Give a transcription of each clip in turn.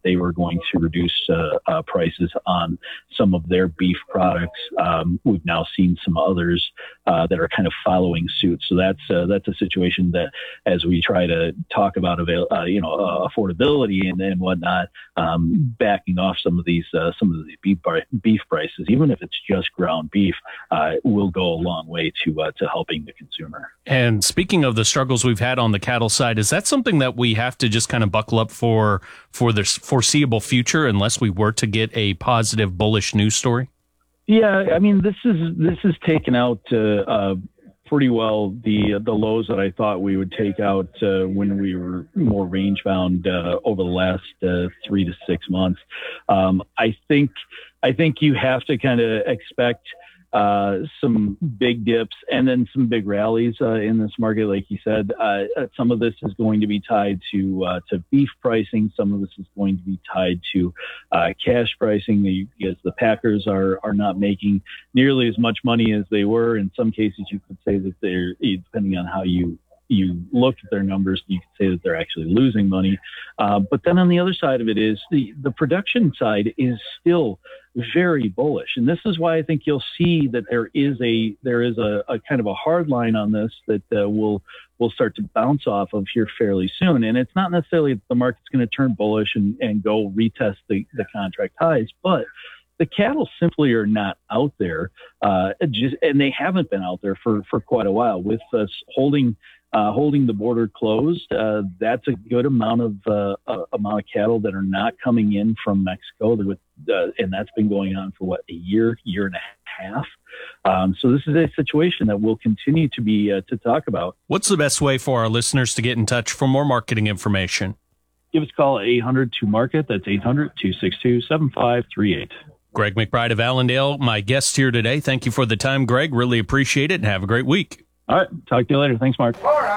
they were going to reduce prices on some of their beef products. We've now seen some others that are kind of following suit. So that's a situation that, as we try to talk about affordability and whatnot, backing off some of these beef prices, even if it's just ground beef, will go a long way to helping the consumer. And speaking of the struggles we've had on the cattle side, is that something that we have to just kind of buckle up for the foreseeable future unless we were to get a positive, bullish news story? Yeah, I mean, this is taken out pretty well the lows that I thought we would take out when we were more range bound over the last 3 to 6 months. I think you have to kind of expect some big dips and then some big rallies in this market. Like you said, some of this is going to be tied to beef pricing. Some of this is going to be tied to cash pricing, because the packers are not making nearly as much money as they were. In some cases, you could say that they're, depending on how you look at their numbers, you could say that they're actually losing money. But then on the other side of it is the production side is still very bullish. And this is why I think you'll see that there is a kind of a hard line on this that we'll start to bounce off of here fairly soon. And it's not necessarily that the market's going to turn bullish and go retest the contract highs, but the cattle simply are not out there, and they haven't been out there for quite a while. With us holding the border closed, that's a good amount of cattle that are not coming in from Mexico, and that's been going on for a year and a half. So this is a situation that we'll continue to be to talk about. What's the best way for our listeners to get in touch for more marketing information? Give us a call at 800-2-MARKET. That's 800-262-7538. Greg McBride of Allendale, my guest here today. Thank you for the time, Greg. Really appreciate it, and have a great week. All right. Talk to you later. Thanks, Mark.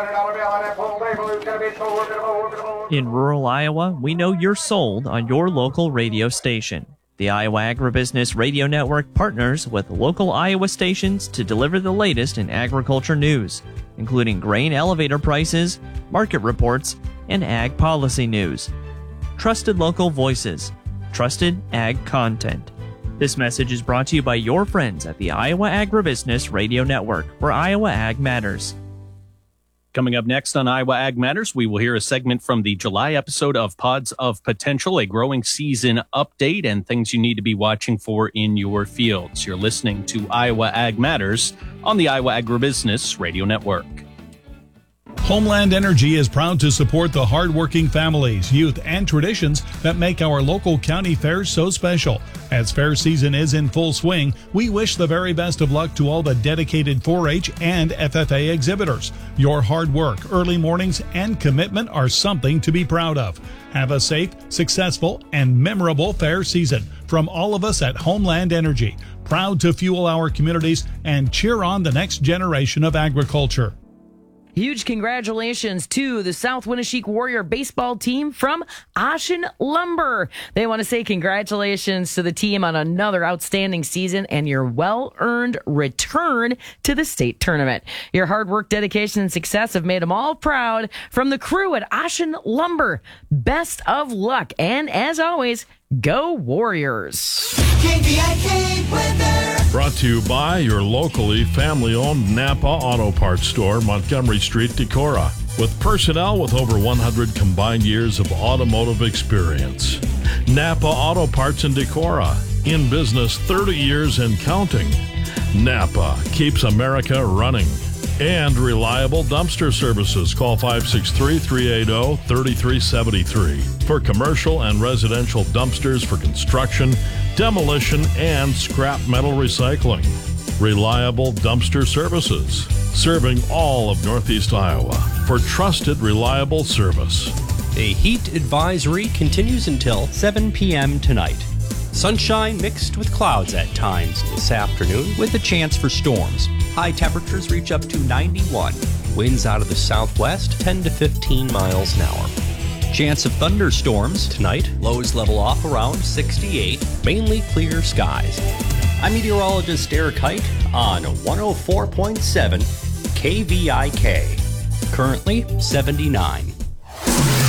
In rural Iowa, we know you're sold on your local radio station. The Iowa Agribusiness Radio Network partners with local Iowa stations to deliver the latest in agriculture news, including grain elevator prices, market reports, and ag policy news. Trusted local voices. Trusted ag content. This message is brought to you by your friends at the Iowa Agribusiness Radio Network, where Iowa Ag matters. Coming up next on Iowa Ag Matters, we will hear a segment from the July episode of Pods of Potential, a growing season update and things you need to be watching for in your fields. You're listening to Iowa Ag Matters on the Iowa Agribusiness Radio Network. Homeland Energy is proud to support the hardworking families, youth, and traditions that make our local county fairs so special. As fair season is in full swing, we wish the very best of luck to all the dedicated 4-H and FFA exhibitors. Your hard work, early mornings, and commitment are something to be proud of. Have a safe, successful, and memorable fair season from all of us at Homeland Energy, proud to fuel our communities and cheer on the next generation of agriculture. Huge congratulations to the South Winneshiek Warrior baseball team from Ossian Lumber. They want to say congratulations to the team on another outstanding season and your well-earned return to the state tournament. Your hard work, dedication, and success have made them all proud. From the crew at Ossian Lumber, best of luck. And as always, go Warriors. KVIK weather. Brought to you by your locally family-owned Napa Auto Parts store, Montgomery Street, Decorah, with personnel with over 100 combined years of automotive experience. Napa Auto Parts in Decorah, in business 30 years and counting. Napa keeps America running. And reliable dumpster services. Call 563-380-3373 for commercial and residential dumpsters for construction, demolition, and scrap metal recycling. Reliable dumpster services, serving all of Northeast Iowa for trusted, reliable service. A heat advisory continues until 7 p.m. tonight. Sunshine mixed with clouds at times this afternoon with a chance for storms. High temperatures reach up to 91. Winds out of the southwest 10 to 15 miles an hour. Chance of thunderstorms tonight. Lows level off around 68. Mainly clear skies. I'm meteorologist Eric Height on 104.7 KVIK. Currently 79.